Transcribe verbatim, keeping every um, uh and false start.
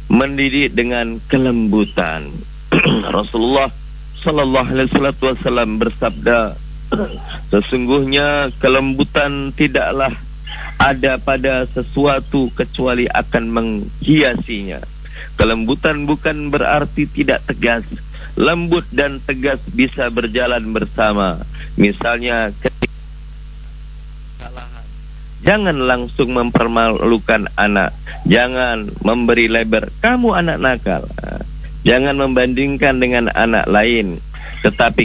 mendidik dengan kelembutan. Rasulullah Sallallahu Alaihi Wasallam bersabda, sesungguhnya kelembutan tidaklah ada pada sesuatu kecuali akan menghiasinya. Kelembutan bukan berarti tidak tegas. Lembut dan tegas bisa berjalan bersama. Misalnya ketika kesalahan, jangan langsung mempermalukan anak. Jangan memberi label kamu anak nakal. Jangan membandingkan dengan anak lain, tetapi